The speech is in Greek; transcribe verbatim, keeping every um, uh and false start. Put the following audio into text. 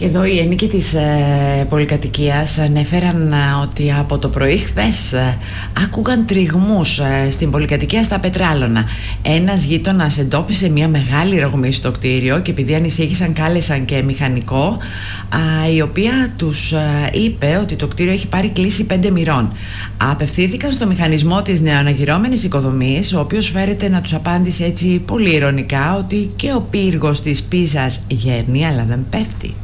Και εδώ οι ενίκοι της ε, πολυκατοικίας ανέφεραν ε, ότι από το πρωί χθες ε, άκουγαν τριγμούς ε, στην πολυκατοικία στα Πετράλωνα. Ένας γείτονας εντόπισε μια μεγάλη ρογμή στο κτίριο και επειδή ανησύχησαν κάλεσαν και μηχανικό, ε, η οποία τους ε, είπε ότι το κτίριο έχει πάρει κλίση πέντε μοιρών. Απευθύνθηκαν στο μηχανισμό της νεοαναγυρώμενης οικοδομής, ο οποίος φέρεται να τους απάντησε έτσι πολύ ειρωνικά ότι και ο πύργος της Πίζας γέρνει αλλά δεν πέφτει.